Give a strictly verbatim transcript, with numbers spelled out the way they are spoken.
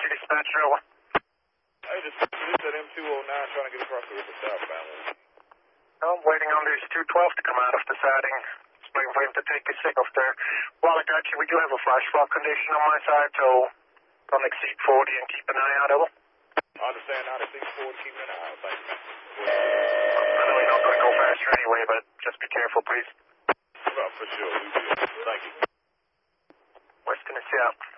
Walagatchi dispatcher, over. Hey, this is at M two oh nine trying to get across the river southbound. I'm waiting on this two twelve to come out of the siding. Just waiting for him to take his signals there. Walagatchi, we do have a flash flood condition on my side, so don't exceed forty and keep an eye out, over. I understand not exceed forty, keep an eye out, thank you. I know you're not going to go faster anyway, but just be careful, please. Well, for sure, we will. Thank you. West Tennessee out.